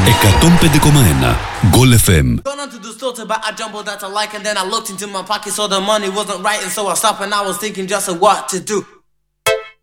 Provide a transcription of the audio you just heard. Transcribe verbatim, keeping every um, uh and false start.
εκατόν πέντε κόμμα ένα Goal εφ εμ. Gone onto the store to buy a jumbo that I like, and then I looked into my pocket, so the money wasn't right, and so I stopped and I was thinking just of what to do.